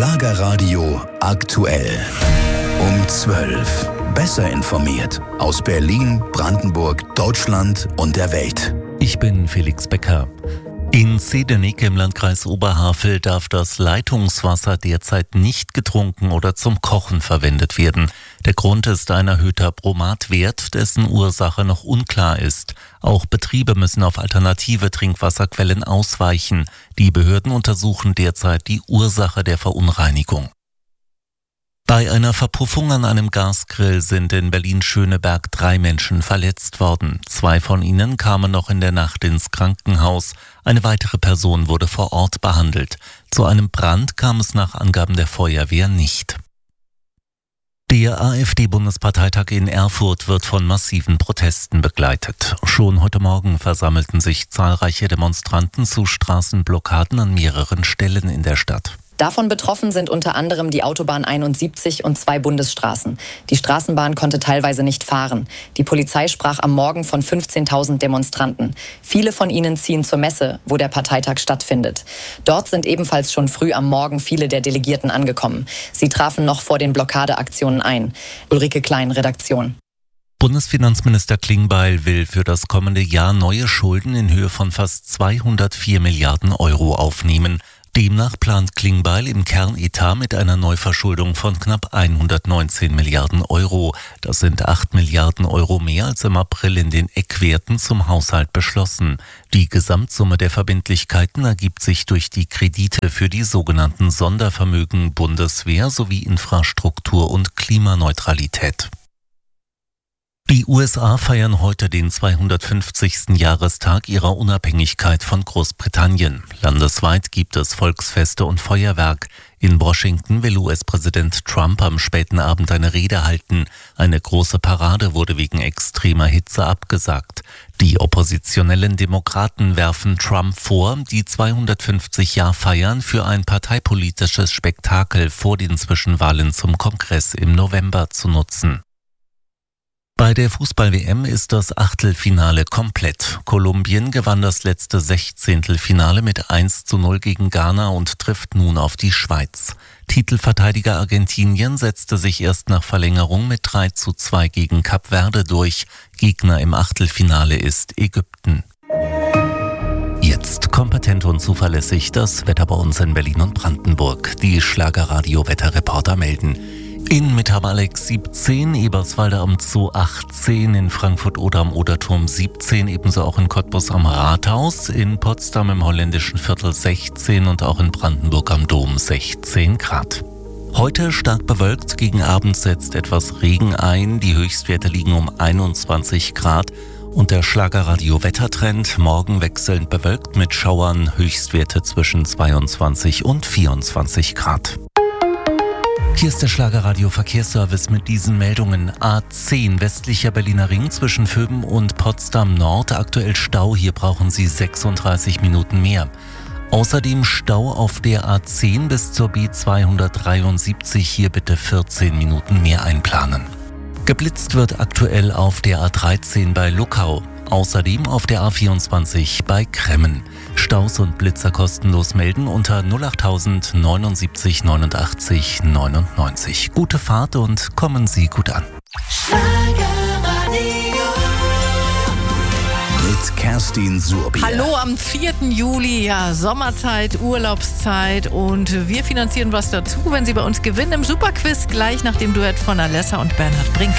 Schlagerradio aktuell. Um 12. Besser informiert aus Berlin, Brandenburg, Deutschland und der Welt. Ich bin Felix Becker. In Sedenik im Landkreis Oberhavel darf das Leitungswasser derzeit nicht getrunken oder zum Kochen verwendet werden. Der Grund ist ein erhöhter Bromatwert, dessen Ursache noch unklar ist. Auch Betriebe müssen auf alternative Trinkwasserquellen ausweichen. Die Behörden untersuchen derzeit die Ursache der Verunreinigung. Bei einer Verpuffung an einem Gasgrill sind in Berlin-Schöneberg 3 Menschen verletzt worden. 2 von ihnen kamen noch in der Nacht ins Krankenhaus. Eine weitere Person wurde vor Ort behandelt. Zu einem Brand kam es nach Angaben der Feuerwehr nicht. Der AfD-Bundesparteitag in Erfurt wird von massiven Protesten begleitet. Schon heute Morgen versammelten sich zahlreiche Demonstranten zu Straßenblockaden an mehreren Stellen in der Stadt. Davon betroffen sind unter anderem die Autobahn 71 und 2 Bundesstraßen. Die Straßenbahn konnte teilweise nicht fahren. Die Polizei sprach am Morgen von 15.000 Demonstranten. Viele von ihnen ziehen zur Messe, wo der Parteitag stattfindet. Dort sind ebenfalls schon früh am Morgen viele der Delegierten angekommen. Sie trafen noch vor den Blockadeaktionen ein. Ulrike Klein, Redaktion. Bundesfinanzminister Klingbeil will für das kommende Jahr neue Schulden in Höhe von fast 204 Milliarden Euro aufnehmen. Demnach plant Klingbeil im Kernetat mit einer Neuverschuldung von knapp 119 Milliarden Euro. Das sind 8 Milliarden Euro mehr als im April in den Eckwerten zum Haushalt beschlossen. Die Gesamtsumme der Verbindlichkeiten ergibt sich durch die Kredite für die sogenannten Sondervermögen Bundeswehr sowie Infrastruktur und Klimaneutralität. Die USA feiern heute den 250. Jahrestag ihrer Unabhängigkeit von Großbritannien. Landesweit gibt es Volksfeste und Feuerwerk. In Washington will US-Präsident Trump am späten Abend eine Rede halten. Eine große Parade wurde wegen extremer Hitze abgesagt. Die oppositionellen Demokraten werfen Trump vor, die 250-Jahr-Feiern für ein parteipolitisches Spektakel vor den Zwischenwahlen zum Kongress im November zu nutzen. Bei der Fußball-WM ist das Achtelfinale komplett. Kolumbien gewann das letzte Sechzehntelfinale mit 1:0 gegen Ghana und trifft nun auf die Schweiz. Titelverteidiger Argentinien setzte sich erst nach Verlängerung mit 3:2 gegen Kap Verde durch. Gegner im Achtelfinale ist Ägypten. Jetzt kompetent und zuverlässig das Wetter bei uns in Berlin und Brandenburg. Die Schlagerradio-Wetterreporter melden. In Mitterbalek 17, Eberswalde am Zoo 18, in Frankfurt oder am Oderturm 17, ebenso auch in Cottbus am Rathaus, in Potsdam im Holländischen Viertel 16 und auch in Brandenburg am Dom 16 Grad. Heute stark bewölkt, gegen Abend setzt etwas Regen ein, die Höchstwerte liegen um 21 Grad. Und der Schlagerradio-Wettertrend, morgen wechselnd bewölkt mit Schauern, Höchstwerte zwischen 22 und 24 Grad. Hier ist der Schlagerradio-Verkehrsservice mit diesen Meldungen. A10 westlicher Berliner Ring zwischen Vöben und Potsdam Nord. Aktuell Stau, hier brauchen Sie 36 Minuten mehr. Außerdem Stau auf der A10 bis zur B273. Hier bitte 14 Minuten mehr einplanen. Geblitzt wird aktuell auf der A13 bei Luckau. Außerdem auf der A24 bei Kremmen. Staus und Blitzer kostenlos melden unter 08000 79 89 99. Gute Fahrt und kommen Sie gut an. Mit Kerstin Suhrbier. Hallo am 4. Juli, ja, Sommerzeit, Urlaubszeit und wir finanzieren was dazu, wenn Sie bei uns gewinnen im Superquiz, gleich nach dem Duett von Alessa und Bernhard Brink.